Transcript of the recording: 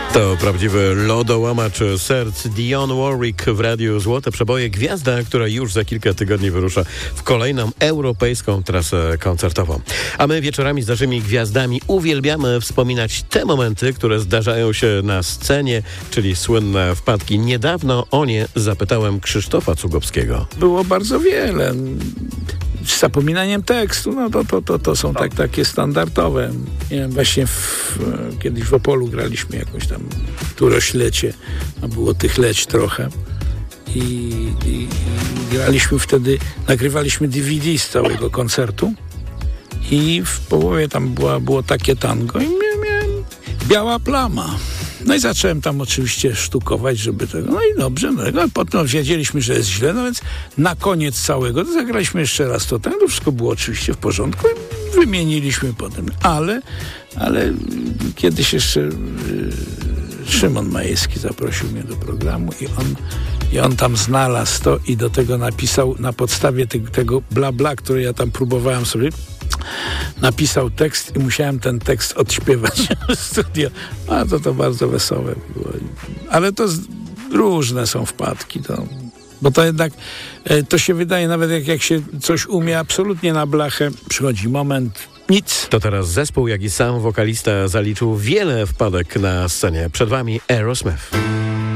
To prawdziwy lodołamacz serc. Dionne Warwick w Radiu Złote Przeboje. Gwiazda, która już za kilka tygodni wyrusza w kolejną europejską trasę koncertową. A my wieczorami z naszymi gwiazdami uwielbiamy wspominać te momenty, które zdarzają się na scenie, czyli słynne wpadki. Niedawno o nie zapytałem Krzysztofa Cugowskiego. Było bardzo wiele. Z zapominaniem tekstu, no to są takie standardowe. Nie wiem, właśnie kiedyś w Opolu graliśmy jakąś tam któreś lecie, a było tych leć trochę. I graliśmy wtedy, nagrywaliśmy DVD z całego koncertu i w połowie tam było takie tango i miałem biała plama. No i zacząłem tam oczywiście sztukować, żeby tego, no i dobrze, no i potem wiedzieliśmy, że jest źle, no więc na koniec całego to zagraliśmy jeszcze raz to wszystko było oczywiście w porządku i wymieniliśmy potem, ale kiedyś jeszcze Szymon Majewski zaprosił mnie do programu i on tam znalazł to i do tego napisał na podstawie tego bla bla, które ja tam próbowałem sobie, napisał tekst i musiałem ten tekst odśpiewać w studio. A to bardzo wesołe było. Ale to różne są wpadki. Bo to jednak, to się wydaje, nawet jak się coś umie absolutnie na blachę, przychodzi moment, nic. To teraz zespół, jak i sam wokalista zaliczył wiele wpadek na scenie. Przed wami Aerosmith.